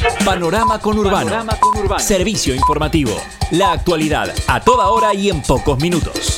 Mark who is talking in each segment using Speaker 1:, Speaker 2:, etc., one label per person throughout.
Speaker 1: Panorama Conurbano. Servicio informativo. La actualidad a toda hora y en pocos minutos.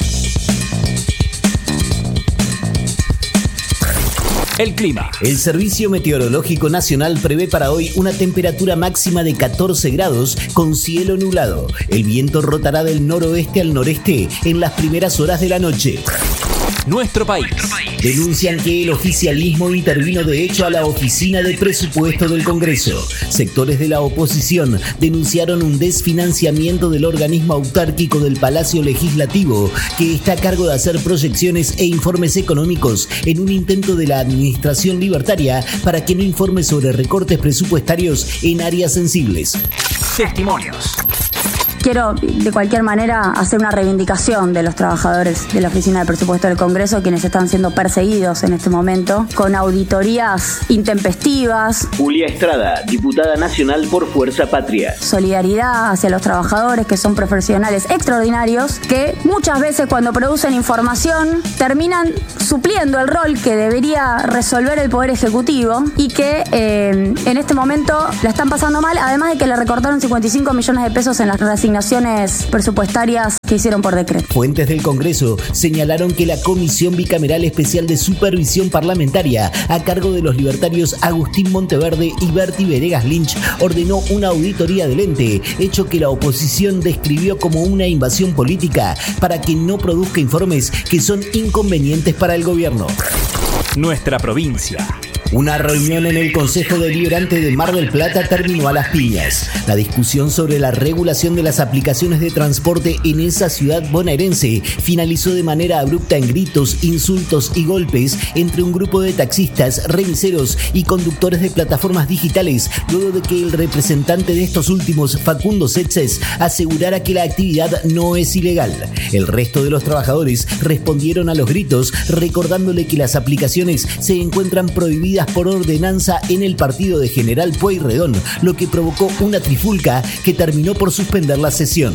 Speaker 1: El clima.
Speaker 2: El Servicio Meteorológico Nacional prevé para hoy una temperatura máxima de 14 grados con cielo nublado. El viento rotará del noroeste al noreste en las primeras horas de la noche.
Speaker 1: Nuestro país.
Speaker 2: Denuncian que el oficialismo intervino de hecho a la Oficina de Presupuesto del Congreso. Sectores de la oposición denunciaron un desfinanciamiento del organismo autárquico del Palacio Legislativo, que está a cargo de hacer proyecciones e informes económicos en un intento de la administración libertaria para que no informe sobre recortes presupuestarios en áreas sensibles.
Speaker 1: Testimonios.
Speaker 3: Quiero, de cualquier manera, hacer una reivindicación de los trabajadores de la Oficina de Presupuesto del Congreso, quienes están siendo perseguidos en este momento, con auditorías intempestivas.
Speaker 4: Julia Estrada, diputada nacional por Fuerza Patria.
Speaker 3: Solidaridad hacia los trabajadores, que son profesionales extraordinarios, que muchas veces cuando producen información terminan supliendo el rol que debería resolver el Poder Ejecutivo y que en este momento la están pasando mal, además de que le recortaron 55 millones de pesos en las reasignaciones presupuestarias que hicieron por decreto.
Speaker 2: Fuentes del Congreso señalaron que la Comisión Bicameral Especial de Supervisión Parlamentaria, a cargo de los libertarios Agustín Monteverde y Berti Venegas Lynch, ordenó una auditoría del ente, hecho que la oposición describió como una invasión política para que no produzca informes que son inconvenientes para el gobierno.
Speaker 1: Nuestra provincia.
Speaker 2: Una reunión en el Consejo Deliberante de Mar del Plata terminó a las piñas. La discusión sobre la regulación de las aplicaciones de transporte en esa ciudad bonaerense finalizó de manera abrupta en gritos, insultos y golpes entre un grupo de taxistas, remiseros y conductores de plataformas digitales, luego de que el representante de estos últimos, Facundo Setses, asegurara que la actividad no es ilegal. El resto de los trabajadores respondieron a los gritos, recordándole que las aplicaciones se encuentran prohibidas por ordenanza en el partido de General Pueyrredón, lo que provocó una trifulca que terminó por suspender la sesión.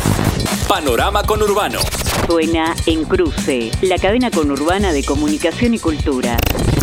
Speaker 1: Panorama Conurbano.
Speaker 5: Suena en Cruce, la cadena conurbana de comunicación y cultura.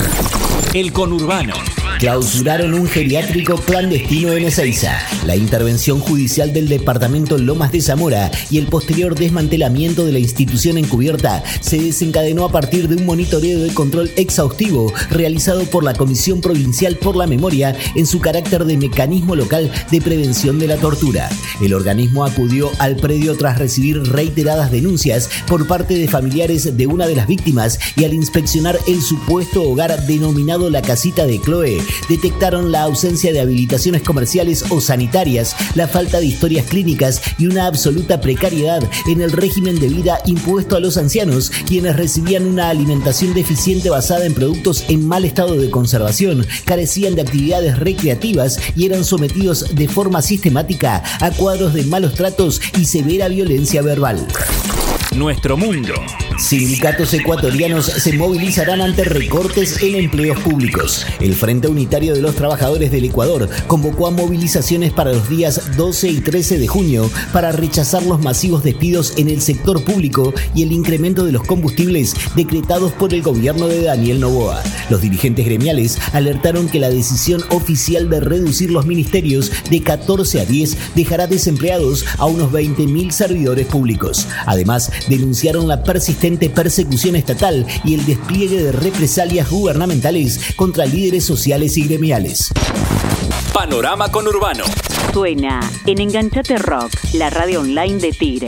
Speaker 1: El Conurbano.
Speaker 2: Clausuraron un geriátrico clandestino en Ezeiza. La intervención judicial del departamento Lomas de Zamora y el posterior desmantelamiento de la institución encubierta se desencadenó a partir de un monitoreo de control exhaustivo realizado por la Comisión Provincial por la Memoria en su carácter de mecanismo local de prevención de la tortura. El organismo acudió al predio tras recibir reiteradas denuncias por parte de familiares de una de las víctimas y al inspeccionar el supuesto hogar denominado La Casita de Chloe, detectaron la ausencia de habilitaciones comerciales o sanitarias, la falta de historias clínicas y una absoluta precariedad en el régimen de vida impuesto a los ancianos, quienes recibían una alimentación deficiente basada en productos en mal estado de conservación, carecían de actividades recreativas y eran sometidos de forma sistemática a cuadros de malos tratos y severa violencia verbal.
Speaker 1: Nuestro mundo.
Speaker 2: Sindicatos ecuatorianos se movilizarán ante recortes en empleos públicos. El Frente Unitario de los Trabajadores del Ecuador convocó a movilizaciones para los días 12 y 13 de junio para rechazar los masivos despidos en el sector público y el incremento de los combustibles decretados por el gobierno de Daniel Noboa. Los dirigentes gremiales alertaron que la decisión oficial de reducir los ministerios de 14 a 10 dejará desempleados a unos 20.000 servidores públicos. Además, denunciaron la persistente persecución estatal y el despliegue de represalias gubernamentales contra líderes sociales y gremiales.
Speaker 1: Panorama Conurbano.
Speaker 5: Suena en Enganchate Rock, la radio online de Tigre.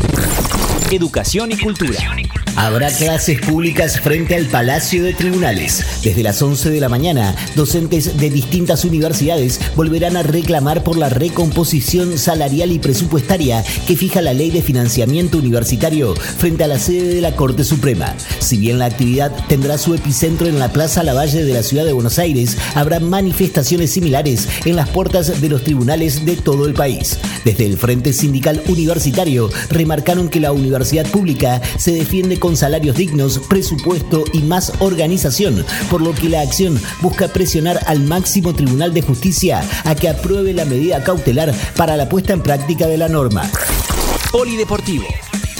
Speaker 1: Educación y cultura.
Speaker 2: Habrá clases públicas frente al Palacio de Tribunales. Desde las 11 de la mañana, docentes de distintas universidades volverán a reclamar por la recomposición salarial y presupuestaria que fija la Ley de Financiamiento Universitario frente a la sede de la Corte Suprema. Si bien la actividad tendrá su epicentro en la Plaza Lavalle de la Ciudad de Buenos Aires, habrá manifestaciones similares en las puertas de los tribunales de todo el país. Desde el Frente Sindical Universitario remarcaron que la universidad pública se defiende con salarios dignos, presupuesto y más organización, por lo que la acción busca presionar al máximo Tribunal de Justicia a que apruebe la medida cautelar para la puesta en práctica de la norma.
Speaker 1: Polideportivo.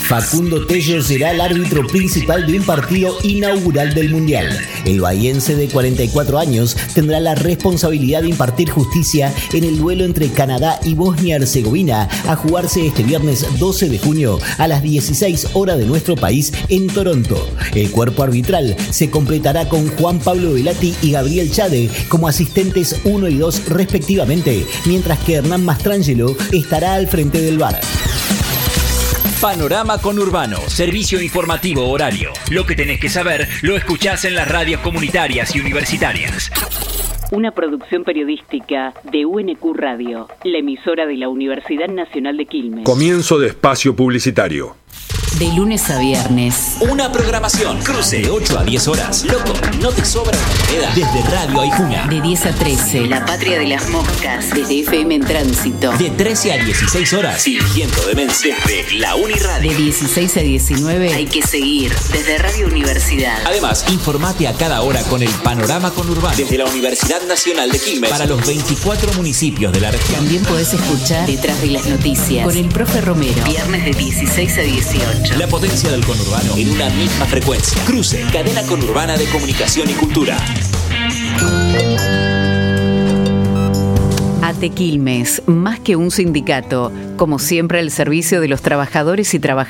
Speaker 2: Facundo Tello será el árbitro principal de un partido inaugural del Mundial. El bahiense de 44 años tendrá la responsabilidad de impartir justicia en el duelo entre Canadá y Bosnia-Herzegovina, a jugarse este viernes 12 de junio a las 16 horas de nuestro país en Toronto. El cuerpo arbitral se completará con Juan Pablo Velati y Gabriel Chade como asistentes 1 y 2 respectivamente, mientras que Hernán Mastrangelo estará al frente del VAR.
Speaker 1: Panorama Conurbano, servicio informativo horario. Lo que tenés que saber lo escuchás en las radios comunitarias y universitarias.
Speaker 5: Una producción periodística de UNQ Radio, la emisora de la Universidad Nacional de Quilmes.
Speaker 6: Comienzo de espacio publicitario.
Speaker 7: De lunes a viernes.
Speaker 1: Una programación. Cruce de 8 a 10 horas. Loco, no te sobra una moneda. Desde Radio Aijuna.
Speaker 7: De 10 a 13. La Patria de las Moscas. Desde FM en Tránsito.
Speaker 1: De 13 a 16 horas. Dirigiendo Demencia. Desde la Uniradio.
Speaker 7: De 16 a 19. Hay que seguir. Desde Radio Universidad.
Speaker 1: Además, informate a cada hora con el Panorama Conurbano. Desde la Universidad Nacional de Quilmes. Para los 24 municipios de la región.
Speaker 7: También podés escuchar Detrás de las Noticias. Con el profe Romero. Viernes de 16 a 18.
Speaker 1: La potencia del conurbano en una misma frecuencia. Cruce, cadena conurbana de comunicación y cultura.
Speaker 7: ATE Quilmes, más que un sindicato, como siempre al servicio de los trabajadores y trabajadoras.